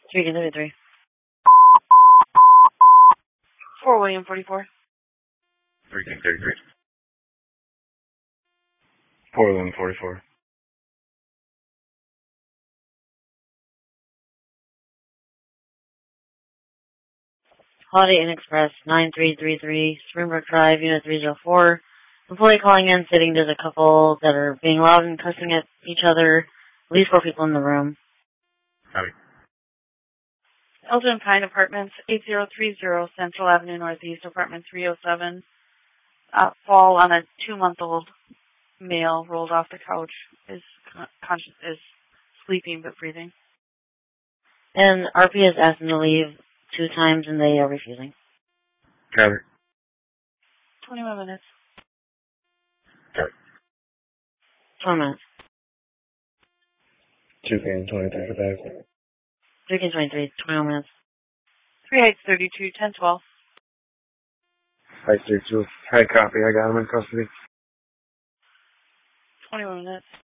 333. 4 William 44. 333. 4 William 44. Holiday Inn Express 9333, Springbrook Drive, Unit 304. Employee calling in stating there's a couple that are being loud and cussing at each other. At least 4 people in the room. Howdy. Elgin Pine Apartments, 8030 Central Avenue Northeast, Apartment 307. Fall on a 2-month-old male rolled off the couch. Is sleeping but breathing. And RP has asked them to leave 2 times and they are refusing. Got it. 21 minutes. Got it. 20 minutes. 2K23 capacity. 3K23, 21 minutes. 3 Heights 32, 1012. Heights 32. High copy. I got him in custody. 21 minutes.